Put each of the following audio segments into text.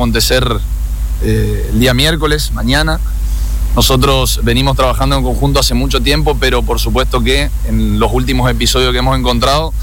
acontecer el día miércoles, mañana. Nosotros venimos trabajando en conjunto hace mucho tiempo, pero por supuesto que en los últimos episodios que hemos encontrado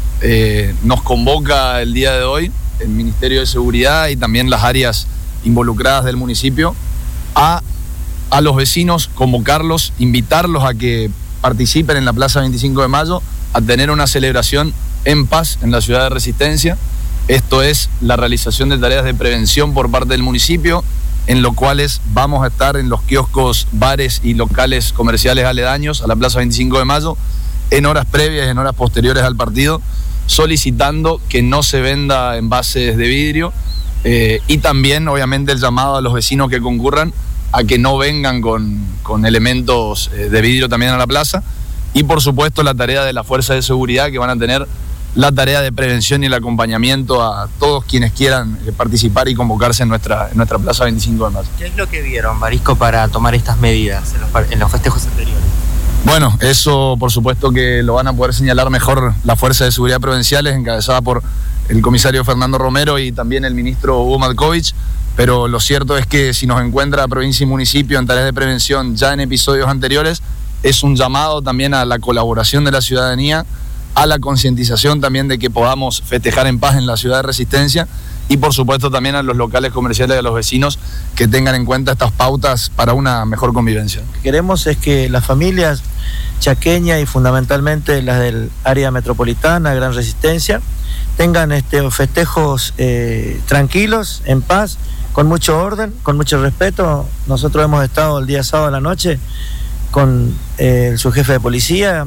nos convoca el día de hoy el Ministerio de Seguridad y también las áreas involucradas del municipio a los vecinos, convocarlos, invitarlos a que participen en la Plaza 25 de Mayo, a tener una celebración en paz en la ciudad de Resistencia. Esto es la realización de tareas de prevención por parte del municipio, en los cuales vamos a estar en los kioscos, bares y locales comerciales aledaños a la Plaza 25 de Mayo, en horas previas y en horas posteriores al partido, solicitando que no se venda envases de vidrio y también, obviamente, el llamado a los vecinos que concurran a que no vengan con elementos de vidrio también a la plaza, y por supuesto la tarea de la Fuerza de Seguridad, que van a tener la tarea de prevención y el acompañamiento a todos quienes quieran participar y convocarse en nuestra Plaza 25 de Mayo. ¿Qué es lo que vieron, Marisco, para tomar estas medidas en los festejos anteriores? Bueno, eso por supuesto que lo van a poder señalar mejor la Fuerza de Seguridad Provinciales, encabezada por el comisario Fernando Romero y también el ministro Hugo Matkovich, pero lo cierto es que si nos encuentra provincia y municipio en tareas de prevención ya en episodios anteriores, es un llamado también a la colaboración de la ciudadanía, a la concientización también de que podamos festejar en paz en la ciudad de Resistencia, y por supuesto también a los locales comerciales y a los vecinos que tengan en cuenta estas pautas para una mejor convivencia. Lo que queremos es que las familias chaqueñas y fundamentalmente las del área metropolitana, Gran Resistencia, tengan festejos tranquilos, en paz, con mucho orden, con mucho respeto. Nosotros hemos estado el día sábado a la noche con su jefe de policía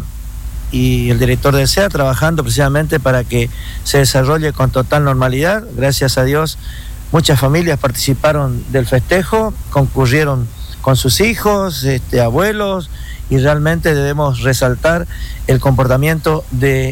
y el director del SEA trabajando precisamente para que se desarrolle con total normalidad. Gracias a Dios, muchas familias participaron del festejo, concurrieron con sus hijos, abuelos, y realmente debemos resaltar el comportamiento del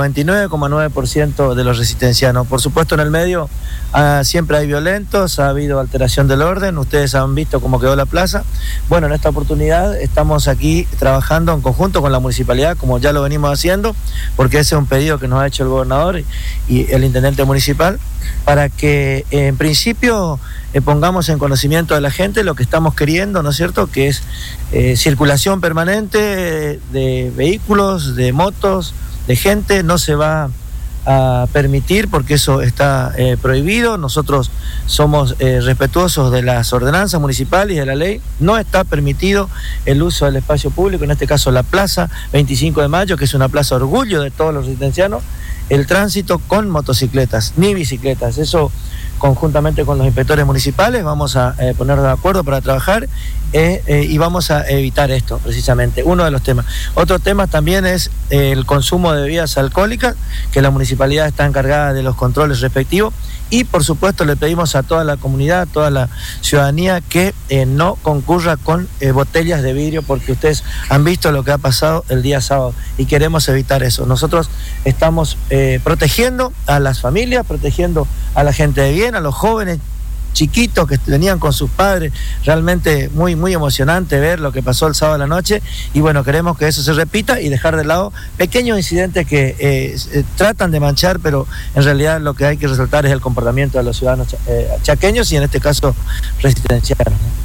99,9% de los resistencianos. Por supuesto, en el medio siempre hay violentos, ha habido alteración del orden, ustedes han visto cómo quedó la plaza. Bueno, en esta oportunidad estamos aquí trabajando en conjunto con la municipalidad, como ya lo venimos haciendo, porque ese es un pedido que nos ha hecho el gobernador y el intendente municipal, para que en principio pongamos en conocimiento de la gente lo que estamos queriendo, ¿no es cierto?, que es circulación permanente de vehículos, de motos, de gente. No se va a permitir porque eso está prohibido. Nosotros somos respetuosos de las ordenanzas municipales y de la ley. No está permitido el uso del espacio público, en este caso la Plaza 25 de Mayo, que es una plaza orgullo de todos los resistencianos, el tránsito con motocicletas ni bicicletas. Eso, conjuntamente con los inspectores municipales, vamos a ponernos de acuerdo para trabajar y vamos a evitar esto, precisamente, uno de los temas. Otro tema también es el consumo de bebidas alcohólicas, que la municipalidad está encargada de los controles respectivos, y por supuesto le pedimos a toda la comunidad, a toda la ciudadanía, que no concurra con botellas de vidrio, porque ustedes han visto lo que ha pasado el día sábado y queremos evitar eso. Nosotros estamos protegiendo a las familias, protegiendo a la gente de bien, a los jóvenes chiquitos que venían con sus padres. Realmente muy, muy emocionante ver lo que pasó el sábado a la noche, y bueno, queremos que eso se repita y dejar de lado pequeños incidentes que tratan de manchar, pero en realidad lo que hay que resaltar es el comportamiento de los ciudadanos chaqueños y en este caso resistencianos, ¿no?